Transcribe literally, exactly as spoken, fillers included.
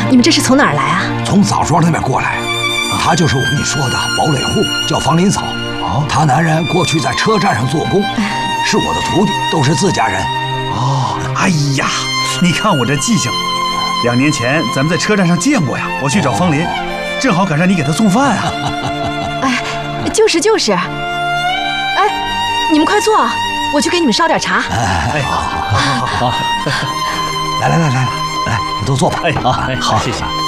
你们这是从哪儿来啊？ 从枣庄那边过来。他就是我跟你说的堡垒户，叫房林草。哦，他男人过去在车站上做工，是我的徒弟，都是自家人。 哦，哎呀，你看我这记性，两年前咱们在车站上见过呀。我去找方林，正好赶上你给他送饭啊。 哎，就是就是。哎，你们快坐，我去给你们烧点茶。 哎，好，好，好，好，来来来来来，来，都坐吧。 哎，好，好，谢谢。